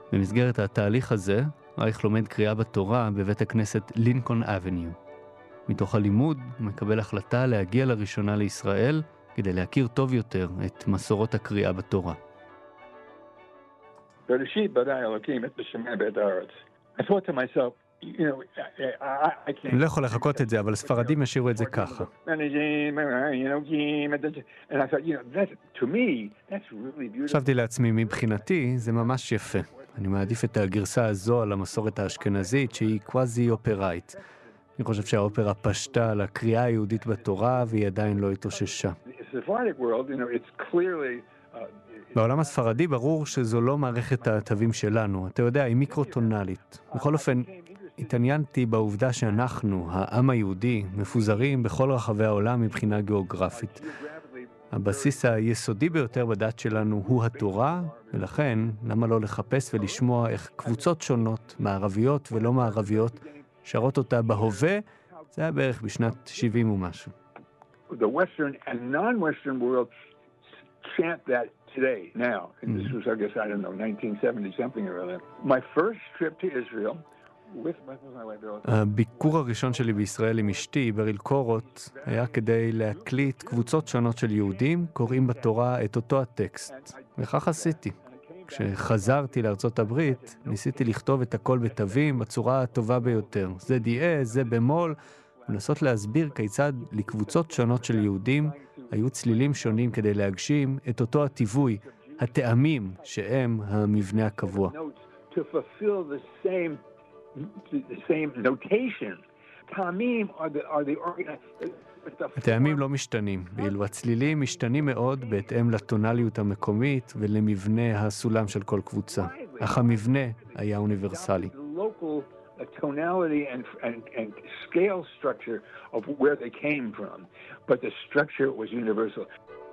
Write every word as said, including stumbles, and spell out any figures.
במסגרת התהליך הזה, רייך לומד קריאה בתורה בבית הכנסת לינקולן אבניו. מתוך הלימוד הוא מקבל החלטה להגיע לראשונה לישראל כדי להכיר טוב יותר את מסורות הקריאה בתורה. בראשית ברא אלוקים את השמיים ואת הארץ. I thought to myself, you know, I, I can't... אני לא יכול לחכות את זה, אבל ספרדים השאירו את זה ככה. חשבתי לעצמי, מבחינתי זה ממש יפה. אני מעדיף את הגרסה הזו על המסורת האשכנזית שהיא קוואזי אופראית. אני חושב שהאופרה פשטה על הקריאה היהודית בתורה והיא עדיין לא התאוששה. בעולם הספרדי ברור שזו לא מערכת התווים שלנו, אתה יודע, היא מיקרוטונלית. בכל אופן, התעניינתי בעובדה שאנחנו, העם היהודי, מפוזרים בכל רחבי העולם מבחינה גיאוגרפית. הבסיס היסודי ביותר בדת שלנו הוא התורה, ולכן למה לא לחפש ולשמוע איך קבוצות שונות, מערביות ולא מערביות, שרות אותה בהווה, זה היה בערך בשנת שבעים ומשהו. The Western and non-Western world chant that today, now. And this was, I guess, I don't know, nineteen seventy something or other. My first trip to Israel, with my wife, הביקור הראשון שלי בישראל עם אשתי, בריל קורות, היה כדי להקליט קבוצות שונות של יהודים, קוראים בתורה את אותו הטקסט. וכך עשיתי. כשחזרתי לארצות הברית, ניסיתי לכתוב את הכל בתווים בצורה הטובה ביותר. זה דיאה, זה במול, ולנסות להסביר כיצד לקבוצות שונות של יהודים היו צלילים שונים כדי להגשים את אותו הטיווי, הטעמים שהם המבנה הקבוע. הטעמים לא משתנים, ואילו הצלילים משתנים מאוד בהתאם לטונליות המקומית ולמבנה הסולם של כל קבוצה. אך המבנה היה אוניברסלי. a tonality and, and, and scale structure of where they came from, but the structure was universal.